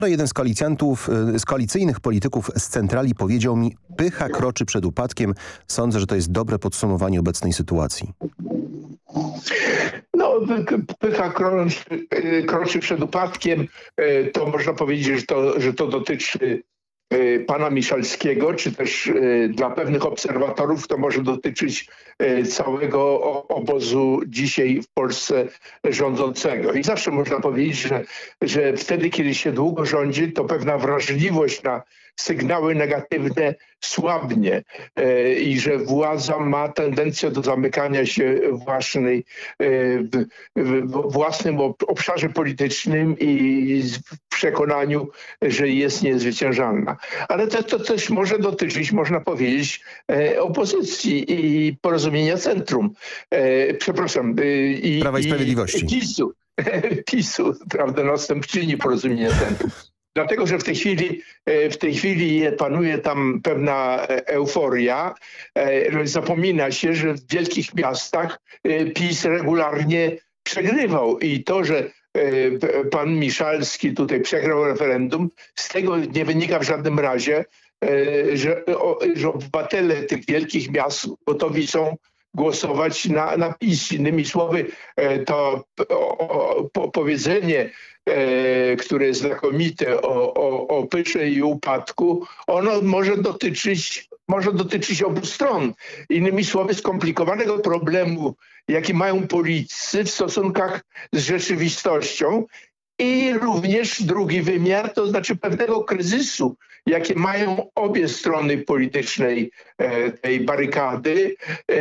No, jeden z koalicjantów, z koalicyjnych polityków z centrali powiedział mi: pycha kroczy przed upadkiem. Sądzę, że to jest dobre podsumowanie obecnej sytuacji. No, pycha kroczy przed upadkiem. To można powiedzieć, że to dotyczy pana Miszalskiego, czy też dla pewnych obserwatorów to może dotyczyć całego obozu dzisiaj w Polsce rządzącego. I zawsze można powiedzieć, że wtedy, kiedy się długo rządzi, to pewna wrażliwość na sygnały negatywne słabnie i że władza ma tendencję do zamykania się w własnym obszarze politycznym i w przekonaniu, że jest niezwyciężalna. Ale to też może dotyczyć, można powiedzieć, opozycji i Porozumienia Centrum. Prawa i Sprawiedliwości. PiS-u, prawda, następczyni Porozumienia Centrum. Dlatego, że w tej chwili panuje tam pewna euforia. Zapomina się, że w wielkich miastach PiS regularnie przegrywał i to, że pan Miszalski tutaj przegrał referendum, z tego nie wynika w żadnym razie, że obywatele tych wielkich miast gotowi są głosować na PiS. Innymi słowy, to powiedzenie, które jest znakomite o pysze i upadku, ono może dotyczyć obu stron. Innymi słowy, skomplikowanego problemu, jaki mają politycy w stosunkach z rzeczywistością, i również drugi wymiar, to znaczy pewnego kryzysu, jakie mają obie strony politycznej tej barykady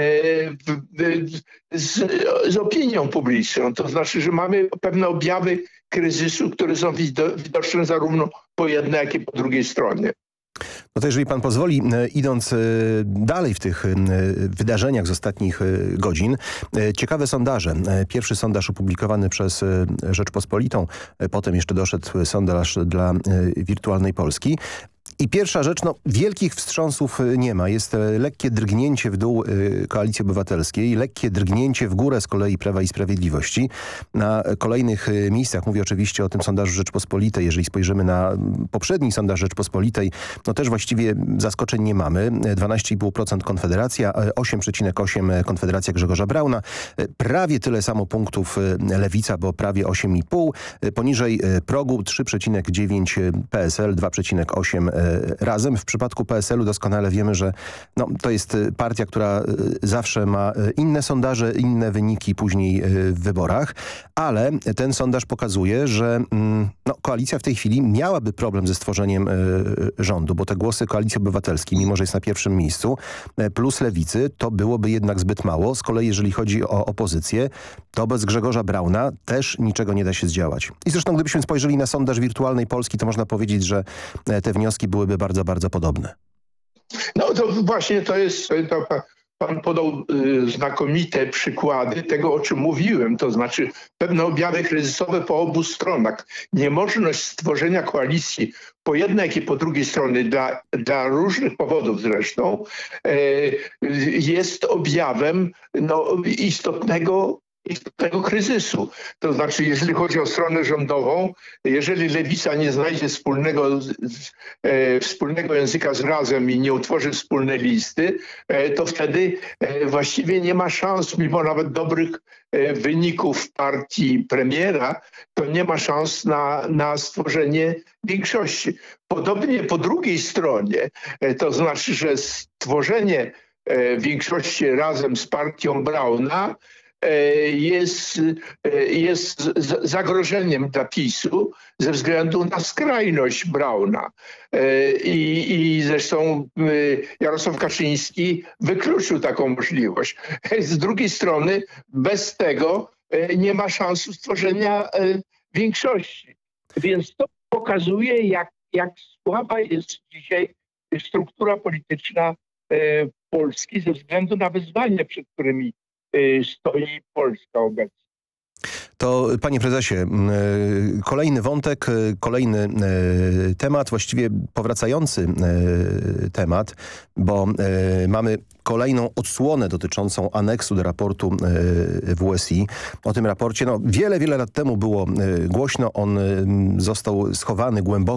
z opinią publiczną. To znaczy, że mamy pewne objawy kryzysu, które są widoczne zarówno po jednej, jak i po drugiej stronie. No to jeżeli pan pozwoli, idąc dalej w tych wydarzeniach z ostatnich godzin, ciekawe sondaże. Pierwszy sondaż opublikowany przez Rzeczpospolitą, potem jeszcze doszedł sondaż dla Wirtualnej Polski. I pierwsza rzecz, no wielkich wstrząsów nie ma. Jest lekkie drgnięcie w dół Koalicji Obywatelskiej, lekkie drgnięcie w górę z kolei Prawa i Sprawiedliwości. Na kolejnych miejscach, mówię oczywiście o tym sondażu Rzeczpospolitej, jeżeli spojrzymy na poprzedni sondaż Rzeczpospolitej, no też właściwie zaskoczeń nie mamy. 12,5% Konfederacja, 8,8% Konfederacja Grzegorza Brauna, prawie tyle samo punktów Lewica, bo prawie 8,5%, poniżej progu 3,9% PSL, 2,8% Razem. W przypadku PSL-u doskonale wiemy, że no, to jest partia, która zawsze ma inne sondaże, inne wyniki później w wyborach, ale ten sondaż pokazuje, że no, koalicja w tej chwili miałaby problem ze stworzeniem rządu, bo te głosy Koalicji Obywatelskiej, mimo że jest na pierwszym miejscu, plus Lewicy, to byłoby jednak zbyt mało. Z kolei jeżeli chodzi o opozycję, to bez Grzegorza Brauna też niczego nie da się zdziałać. I zresztą gdybyśmy spojrzeli na sondaż Wirtualnej Polski, to można powiedzieć, że te wnioski byłyby bardzo, bardzo podobne. No to właśnie pan podał znakomite przykłady tego, o czym mówiłem, to znaczy pewne objawy kryzysowe po obu stronach. Niemożność stworzenia koalicji po jednej, jak i po drugiej stronie dla różnych powodów zresztą jest objawem istotnego kryzysu. To znaczy, jeżeli chodzi o stronę rządową, jeżeli Lewica nie znajdzie wspólnego języka z Razem i nie utworzy wspólnej listy, to wtedy właściwie nie ma szans, mimo nawet dobrych wyników partii premiera, to nie ma szans na stworzenie większości. Podobnie po drugiej stronie, to znaczy, że stworzenie większości razem z partią Brauna jest zagrożeniem dla PiS-u ze względu na skrajność Brauna. I zresztą Jarosław Kaczyński wykluczył taką możliwość. Z drugiej strony bez tego nie ma szans stworzenia większości. Więc to pokazuje, jak słaba jest dzisiaj struktura polityczna Polski ze względu na wyzwania, przed którymi stoi Polska obecnie. To panie prezesie, kolejny wątek, kolejny temat, właściwie powracający temat, bo mamy kolejną odsłonę dotyczącą aneksu do raportu WSI. O tym raporcie wiele lat temu było głośno. On został schowany głęboko